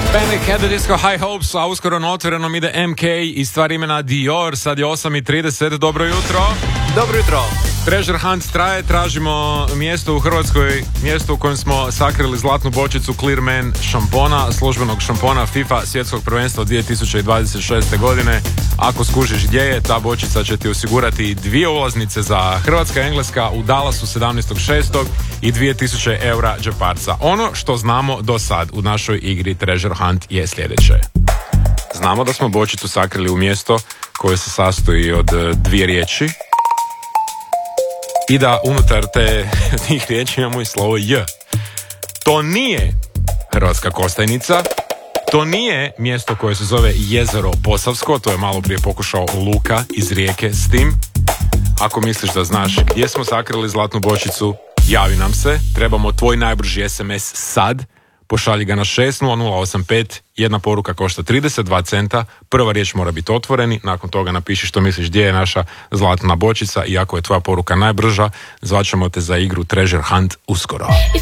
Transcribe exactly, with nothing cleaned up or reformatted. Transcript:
Panic At The Disco High Hopes, a uskoro na otvorenom ide M K i stvar imena Dior. Sad je osam i trideset, dobro jutro. Dobro jutro. Treasure Hunt traje, tražimo mjesto u Hrvatskoj, mjesto u kojem smo sakrili zlatnu bočicu Clearman šampona, službenog šampona FIFA svjetskog prvenstva dvije tisuće dvadeset šeste. godine. Ako skužiš gdje je, ta bočica će ti osigurati dvije ulaznice za Hrvatska Engleska u Dallasu sedamnaestog šestog i dvije tisuće eura džeparca. Ono što znamo do sad u našoj igri Treasure Hunt je sljedeće. Znamo da smo bočicu sakrili u mjesto koje se sastoji od dvije riječi i da unutar te tih riječi imamo i slovo J. To nije Hrvatska Kostajnica, to nije mjesto koje se zove Jezero Posavsko, to je malo prije pokušao Luka iz Rijeke s tim. Ako misliš da znaš gdje smo sakrili zlatnu bočicu, javi nam se, trebamo tvoj najbrži es em es sad, pošalji ga na šest nula nula osam pet, jedna poruka košta trideset dva centa, prva riječ mora biti otvoreni, nakon toga napiši što misliš gdje je naša zlatna bočica i ako je tvoja poruka najbrža, zvaćemo te za igru Treasure Hunt uskoro.